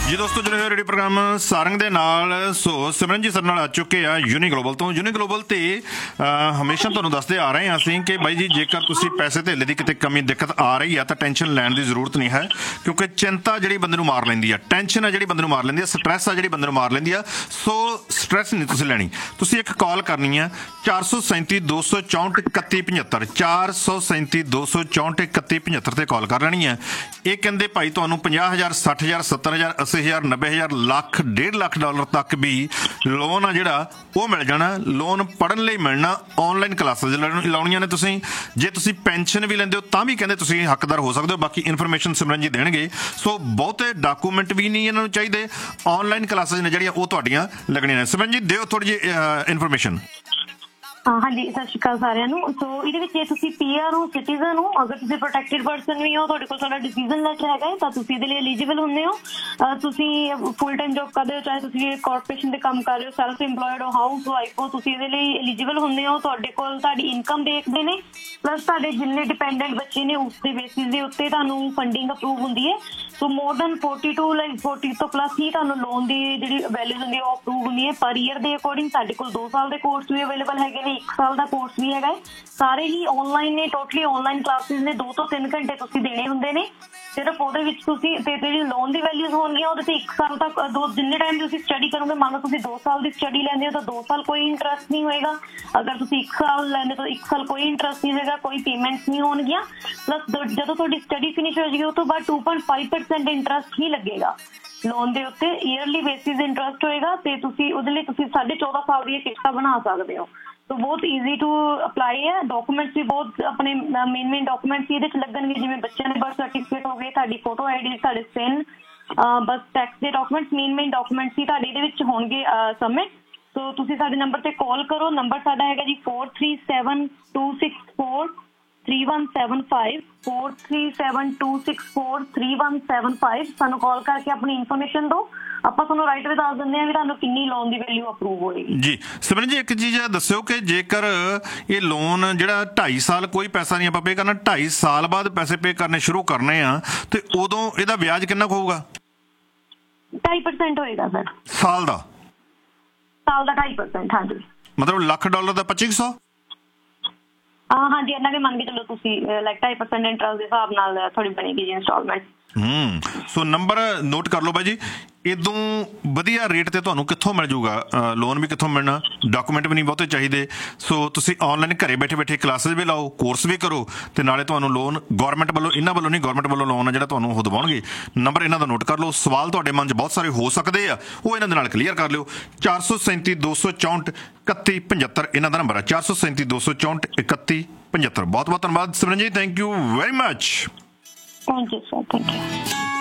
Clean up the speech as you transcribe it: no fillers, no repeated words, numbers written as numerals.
ਜੀ ਦੋਸਤੋ, ਜੁੜੇ ਹੋਏ ਰੇਡੀਓ ਪ੍ਰੋਗਰਾਮ ਸਾਰੰਗ ਦੇ ਨਾਲ। ਸੋ ਸਿਮਰਨ ਜੀ ਸਾਡੇ ਨਾਲ ਆ ਚੁੱਕੇ ਆ ਯੂਨੀ ਗਲੋਬਲ ਤੋਂ। ਯੂਨੀ ਗਲੋਬਲ ਤੇ ਹਮੇਸ਼ਾ ਤੁਹਾਨੂੰ ਦੱਸਦੇ ਆ ਰਹੇ ਹਾਂ ਅਸੀਂ ਕਿ ਬਾਈ ਜੀ, ਜੇਕਰ ਤੁਸੀਂ ਪੈਸੇ ਧੇਲੇ ਦੀ ਕਿਤੇ ਕਮੀ ਦਿੱਕਤ ਆ ਰਹੀ ਆ ਤਾਂ ਟੈਨਸ਼ਨ ਲੈਣ ਦੀ ਜ਼ਰੂਰਤ ਨਹੀਂ ਹੈ, ਕਿਉਂਕਿ ਚਿੰਤਾ ਜਿਹੜੀ ਬੰਦੇ ਨੂੰ ਮਾਰ ਲੈਂਦੀ ਆ, ਟੈਨਸ਼ਨ ਆ ਜਿਹੜੀ ਬੰਦੇ ਨੂੰ ਮਾਰ ਲੈਂਦੀ ਆ, ਸਟ੍ਰੈਸ ਆ ਜਿਹੜੀ ਬੰਦੇ ਨੂੰ ਮਾਰ ਲੈਂਦੀ ਆ। ਸੋ ਸਟ੍ਰੈਸ ਨਹੀਂ ਤੁਸੀਂ ਲੈਣੀ, ਤੁਸੀਂ ਇੱਕ ਕਾਲ ਕਰਨੀ ਆ 437 264 3175 437 264 3175 ਤੇ ਕਾਲ ਕਰ ਲੈਣੀ ਹੈ। ਇਹ ਕਹਿੰਦੇ ਭਾਈ ਤੁਹਾਨੂੰ 50,000 60,000 70,000 80,000 90,000 ਲੱਖ $1.5 ਲੱਖ ਤੱਕ ਵੀ ਲੋਨ ਆ ਜਿਹੜਾ ਉਹ ਮਿਲ ਜਾਣਾ। ਲੋਨ ਪੜ੍ਹਨ ਲਈ ਮਿਲਣਾ, ਆਨਲਾਈਨ ਕਲਾਸਾਂ ਲਾਉਣੀਆਂ ਨੇ ਤੁਸੀਂ। ਜੇ ਤੁਸੀਂ ਪੈਨਸ਼ਨ ਵੀ ਲੈਂਦੇ ਹੋ ਤਾਂ ਵੀ ਕਹਿੰਦੇ ਤੁਸੀਂ ਹੱਕਦਾਰ ਹੋ ਸਕਦੇ ਹੋ। ਬਾਕੀ ਇਨਫੋਰਮੇਸ਼ਨ ਸਿਮਰਨ ਜੀ ਦੇਣਗੇ। ਸੋ ਬਹੁਤੇ ਡਾਕੂਮੈਂਟ ਵੀ ਨਹੀਂ ਇਹਨਾਂ ਨੂੰ ਚਾਹੀਦੇ। ਆਨਲਾਈਨ ਕਲਾਸਾਂ ਨੇ ਜਿਹੜੀਆਂ ਉਹ ਤੁਹਾਡੀਆਂ ਲੱਗਣੀਆਂ ਨੇ। ਸਿਮਰਨ ਜੀ ਦਿਓ ਥੋੜ੍ਹੀ ਜਿਹੀ ਇਨਫੋਰਮੇਸ਼ਨ। ਹਾਂਜੀ, ਸਤਿ ਸ਼੍ਰੀ ਅਕਾਲ ਸਾਰਿਆਂ ਨੂੰ। ਸੋ ਇਹਦੇ ਵਿੱਚ ਜੇ ਤੁਸੀਂ PR ਹੋ, ਸਿਟੀਜ਼ਨ ਹੋ, ਅਗਰ ਤੁਸੀਂ ਪ੍ਰੋਟੈਕਟਿਡ ਪਰਸਨ ਵੀ ਹੋ, ਤੁਹਾਡੇ ਕੋਲ ਤੁਹਾਡਾ ਡਿਸੀਜ਼ਨ ਲੈਟਰ ਹੈਗਾ ਤਾਂ ਤੁਸੀਂ ਇਹਦੇ ਲਈ ਐਲੀਜੀਬਲ ਹੁੰਦੇ ਹੋ। ਤੁਸੀਂ ਫੁੱਲ ਟਾਈਮ ਜੋਬ ਕਰਦੇ ਹੋ, ਚਾਹੇ ਤੁਸੀਂ ਕਾਰਪੋਰੇਸ਼ਨ ਦੇ ਕੰਮ ਕਰ ਰਹੇ ਹੋ, ਸੈਲਫ ਇੰਪਲੋਇਡ ਹੋ, ਹਾਊਸ ਵਾਈਫ ਹੋ, ਤੁਸੀਂ ਇਹਦੇ ਲਈ ਐਲੀਜੀਬਲ ਹੁੰਦੇ ਹੋ। ਤੁਹਾਡੇ ਕੋਲ ਤੁਹਾਡੀ ਇਨਕਮ ਦੇਖਦੇ ਨੇ, ਪਲੱਸ ਤੁਹਾਡੇ ਜਿੰਨੇ ਡਿਪੈਂਡੈਂਟ ਬੱਚੇ ਨੇ ਉਸ ਦੇ ਬੇਸਿਸ ਦੇ ਉੱਤੇ ਤੁਹਾਨੂੰ ਫੰਡਿੰਗ ਅਪਰੂਵ ਹੁੰਦੀ ਹੈ। ਸੋ ਮੋਰ ਦੈਨ 40 ਤੋਂ ਪਲੱਸ ਹੀ ਤੁਹਾਨੂੰ ਲੋਨ ਦੀ ਜਿਹੜੀ ਵੈਲਿਊ ਹੁੰਦੀ ਹੈ ਉਹ ਅਪਰੂਵ ਹੁੰਦੀ ਹੈ ਪਰ ਈਅਰ ਦੇ ਅਕੋਰਡਿੰਗ। ਸਾਡੇ ਕੋਲ 2 ਸਾਲ ਦੇ ਕੋਰਸ ਵੀ ਅਵੇਲੇਬਲ ਹੈਗੇ ਨੇ, 1 ਸਾਲ ਦਾ ਕੋਰਸ ਵੀ ਹੈਗਾ ਹੈ। ਸਾਰੇ ਹੀ ਆਨਲਾਈਨ ਨੇ, ਟੋਟਲੀ ਆਨਲਾਈਨ ਕਲਾਸਿਸ ਨੇ। 2 ਤੋਂ 3 ਘੰਟੇ ਤੁਸੀਂ ਦੇਣੇ ਹੁੰਦੇ ਨੇ ਸਿਰਫ। ਉਹਦੇ ਵਿੱਚ ਤੁਸੀਂ ਤੇ ਜਿਹੜੀ ਲੋਨ ਦੀ ਵੈਲਿਊਜ਼ ਹੋਣਗੀਆਂ ਉਹਦੇ ਤੇ 1 ਸਾਲ ਤੱਕ ਜਿੰਨੇ ਟਾਈਮ ਤੁਸੀਂ ਸਟੱਡੀ ਕਰੋਗੇ, ਮੰਨ ਲਓ ਤੁਸੀਂ 2 ਸਾਲ ਦੀ ਸਟੱਡੀ ਲੈਂਦੇ ਹੋ ਤਾਂ 2 ਸਾਲ ਕੋਈ ਇੰਟਰਸਟ ਨਹੀਂ ਹੋਏਗਾ। ਅਗਰ ਤੁਸੀਂ 1 ਸਾਲ ਲੈਂਦੇ ਹੋ ਤਾਂ 1 ਸਾਲ ਕੋਈ ਇੰਟਰਸਟ ਨਹੀਂ ਹੋਏਗਾ, ਕੋਈ ਪੇਮੈਂਟਸ ਨਹੀਂ ਹੋਣਗੀਆਂ। ਪਲੱਸ ਜਦੋਂ ਤੁਹਾਡੀ ਸਟੱਡੀ ਫਿਨਿਸ਼ ਹੋ ਜਾਏਗੀ ਉਸ ਤੋਂ ਬਾਅਦ 2.5% ਇੰਟਰਸਟ ਹੀ ਲੱਗੇਗਾ ਲੋਨ ਦੇ ਉੱਤੇ। ਈਅਰਲੀ ਬੇਸਿਸ ਇੰਟਰਸਟ ਹੋਏਗਾ ਤੇ ਤੁਸੀਂ ਉਹਦੇ ਲਈ ਤੁਸੀਂ 14.5 ਸਾਲ ਦੀਆਂ ਕਿਸ਼ਤਾਂ ਬਣਾ ਸਕਦੇ ਹੋ। ਸੋ ਬਹੁਤ ਈਜ਼ੀ ਟੂ ਅਪਲਾਈ ਹੈ। ਡਾਕੂਮੈਂਟਸ ਵੀ ਬਹੁਤ ਆਪਣੇ ਮੇਨ ਡਾਕੂਮੈਂਟਸ ਇਹਦੇ 'ਚ ਲੱਗਣਗੇ, ਜਿਵੇਂ ਬੱਚਿਆਂ ਦੇ ਬਰਥ ਸਰਟੀਫਿਕੇਟ ਹੋ ਗਏ, ਤੁਹਾਡੀ ਫੋਟੋ ID, ਤੁਹਾਡੇ SIN, ਬਸ ਟੈਕਸ ਦੇ ਡਾਕੂਮੈਂਟਸ, ਮੇਨ ਡਾਕੂਮੈਂਟਸ ਹੀ ਤੁਹਾਡੇ ਇਹਦੇ ਵਿੱਚ ਹੋਣਗੇ ਸਬਮਿਟ। ਸੋ ਤੁਸੀਂ ਸਾਡੇ ਨੰਬਰ ਤੇ ਕਾਲ ਕਰੋ। ਨੰਬਰ ਸਾਡਾ ਹੈਗਾ ਜੀ 437264 3175 437264 ਸਾਨੂੰ ਕਾਲ ਕਰਕੇ ਆਪਣੀ ਇਨਫੋਰਮੇਸ਼ਨ ਦਿਓ। ਆਪਾਂ ਤੁਹਾਨੂੰ ਰਾਈਟ ਵੀ ਦੱਸ ਦਿੰਦੇ ਹਾਂ ਵੀ ਤੁਹਾਨੂੰ ਕਿੰਨੀ ਲੋਨ ਦੀ ਵੈਲਿਊ ਅਪਰੂਵ ਹੋਏਗੀ। ਜੀ ਸਿਮਰਨ ਜੀ, ਇੱਕ ਚੀਜ਼ ਦੱਸਿਓ ਕਿ ਜੇਕਰ ਇਹ ਲੋਨ ਜਿਹੜਾ 2.5 ਸਾਲ ਕੋਈ ਪੈਸਾ ਨਹੀਂ ਆਪਾਂ ਪੇ ਕਰਨਾ, 2.5 ਸਾਲ ਬਾਅਦ ਪੈਸੇ ਪੇ ਕਰਨੇ ਸ਼ੁਰੂ ਕਰਨੇ ਆ ਤੇ ਉਦੋਂ ਇਹਦਾ ਵਿਆਜ ਕਿੰਨਾ ਕੁ ਹੋਊਗਾ? 2.5% ਹੋਏਗਾ ਸਰ। ਸਾਲ ਦਾ 2.5%। ਹਾਂਜੀ, ਮਤਲਬ $1 ਲੱਖ ਦਾ 2500। ਹਾਂਜੀ, ਇਹਨਾਂ ਦੇ ਮੰਨ ਕੇ ਚਲੋ ਤੁਸੀਂ 2.5% ਇੰਟਰਸਟ ਦੇ ਹਿਸਾਬ ਨਾਲ ਥੋੜੀ ਬਣੇਗੀ ਜੀ ਇੰਸਟਾਲਮੈਂਟ। ਸੋ ਨੰਬਰ ਨੋਟ ਕਰ ਲਓ ਬਾਈ ਜੀ। ਇਦੋਂ ਵਧੀਆ ਰੇਟ ਤੇ ਤੁਹਾਨੂੰ ਕਿੱਥੋਂ ਮਿਲ ਜੂਗਾ ਲੋਨ? ਵੀ ਕਿੱਥੋਂ ਮਿਲਣਾ? ਡਾਕੂਮੈਂਟ ਵੀ ਨਹੀਂ ਬਹੁਤੇ ਚਾਹੀਦੇ। ਸੋ ਤੁਸੀਂ ਆਨਲਾਈਨ ਘਰੇ ਬੈਠੇ ਬੈਠੇ ਕਲਾਸਿਸ ਵੀ ਲਾਓ, ਕੋਰਸ ਵੀ ਕਰੋ ਤੇ ਨਾਲੇ ਤੁਹਾਨੂੰ ਲੋਨ ਗੌਰਮੈਂਟ ਵੱਲੋਂ, ਇਹਨਾਂ ਵੱਲੋਂ ਨਹੀਂ, ਗੌਰਮੈਂਟ ਵੱਲੋਂ ਲੋਨ ਆ ਜਿਹੜਾ ਤੁਹਾਨੂੰ ਉਹ ਦਿਵਾਉਣਗੇ। ਨੰਬਰ ਇਹਨਾਂ ਦਾ ਨੋਟ ਕਰ ਲਓ। ਸਵਾਲ ਤੁਹਾਡੇ ਮਨ 'ਚ ਬਹੁਤ ਸਾਰੇ ਹੋ ਸਕਦੇ ਆ, ਉਹ ਇਹਨਾਂ ਦੇ ਨਾਲ ਕਲੀਅਰ ਕਰ ਲਿਓ। 437 264 3175 ਇਹਨਾਂ ਦਾ ਨੰਬਰ ਹੈ। 437 264 3175। ਬਹੁਤ ਬਹੁਤ ਧੰਨਵਾਦ ਸਿਮਰਨ ਜੀ, thank you very much. Thank you sir, thank you.